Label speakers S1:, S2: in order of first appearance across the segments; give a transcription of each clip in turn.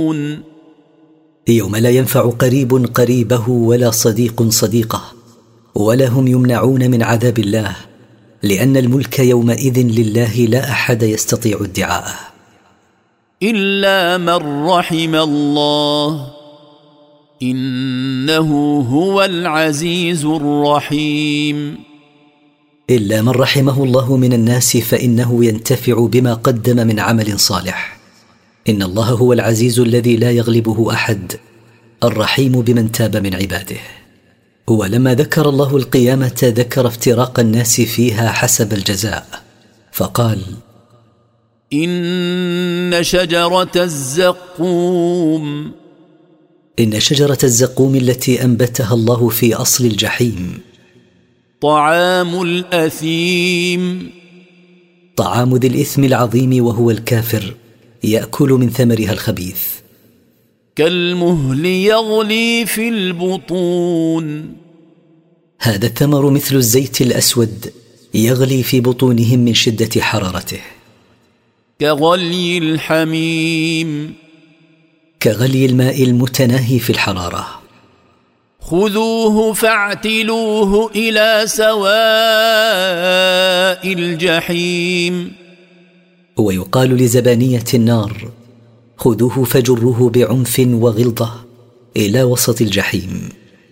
S1: يوم لا ينفع قريب قريبه ولا صديق صديقه، ولا هم يمنعون من عذاب الله، لأن الملك يومئذ لله لا أحد يستطيع ادعاءه
S2: إلا من رحم الله إنه هو العزيز الرحيم.
S1: إلا من رحمه الله من الناس فإنه ينتفع بما قدم من عمل صالح. إن الله هو العزيز الذي لا يغلبه أحد، الرحيم بمن تاب من عباده. ولما ذكر الله القيامة ذكر افتراق الناس فيها حسب الجزاء، فقال:
S2: إن شجرة الزقوم.
S1: إن شجرة الزقوم التي أنبتها الله في أصل الجحيم.
S2: طعام الأثيم.
S1: طعام ذي الإثم العظيم وهو الكافر، يأكل من ثمرها الخبيث.
S2: كالمهل يغلي في البطون.
S1: هذا الثمر مثل الزيت الأسود يغلي في بطونهم من شدة حرارته.
S2: كغلي الحميم.
S1: كغلي الماء المتناهي في الحرارة.
S2: خذوه فاعتلوه إلى سواء الجحيم.
S1: ويقال لزبانية النار: خذوه فجروه بعنف وغلظة إلى وسط الجحيم.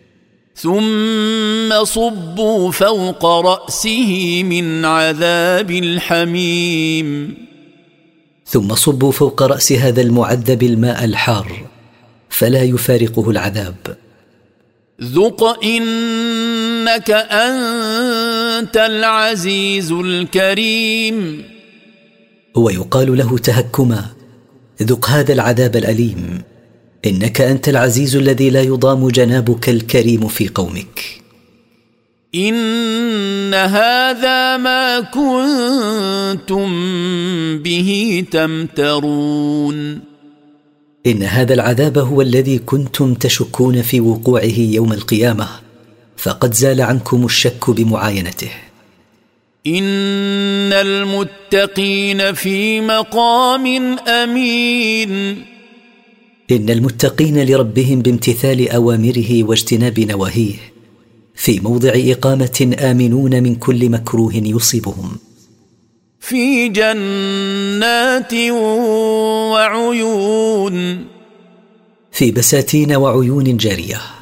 S2: ثم صبوا فوق رأسه من عذاب الحميم.
S1: ثم صبوا فوق رأس هذا المعذب الماء الحار فلا يفارقه العذاب.
S2: ذق إنك أنت العزيز الكريم.
S1: ويقال له تهكما: ذق هذا العذاب الأليم، إنك أنت العزيز الذي لا يضام جنابك الكريم في قومك.
S2: إن هذا ما كنتم به تمترون.
S1: إن هذا العذاب هو الذي كنتم تشكون في وقوعه يوم القيامة، فقد زال عنكم الشك بمعاينته.
S2: إن المتقين في مقام أمين.
S1: إن المتقين لربهم بامتثال أوامره واجتناب نواهيه في موضع إقامة آمنون من كل مكروه يصيبهم.
S2: في جنات وعيون.
S1: في بساتين وعيون جارية.